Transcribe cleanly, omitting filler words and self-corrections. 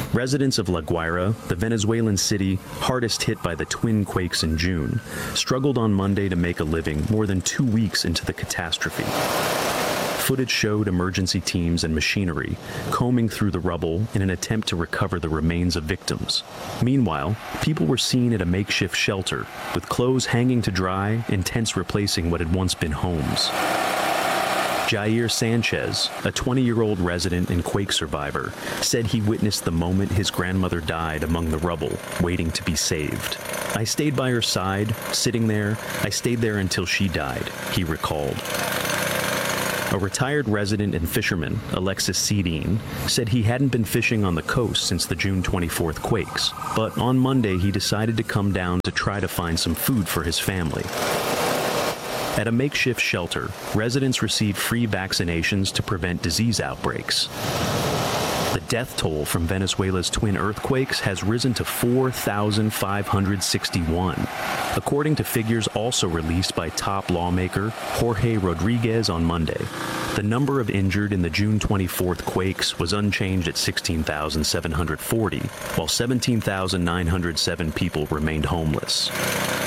Residents of La Guaira, the Venezuelan city hardest hit by the twin quakes in June, struggled on Monday to make a living more than 2 weeks into the catastrophe. Footage showed emergency teams and machinery combing through the rubble in an attempt to recover the remains of victims. Meanwhile, people were seen at a makeshift shelter, with clothes hanging to dry and tents replacing what had once been homes. Jair Sanchez, a 20-year-old resident and quake survivor, said he witnessed the moment his grandmother died among the rubble, waiting to be saved. "I stayed by her side, sitting there. I stayed there until she died," he recalled. A retired resident and fisherman, Alexis Sedin, said he hadn't been fishing on the coast since the June 24th quakes, but on Monday he decided to come down to try to find some food for his family. At a makeshift shelter, residents received free vaccinations to prevent disease outbreaks. The death toll from Venezuela's twin earthquakes has risen to 4,561, according to figures also released by top lawmaker Jorge Rodriguez on Monday. The number of injured in the June 24th quakes was unchanged at 16,740, while 17,907 people remained homeless.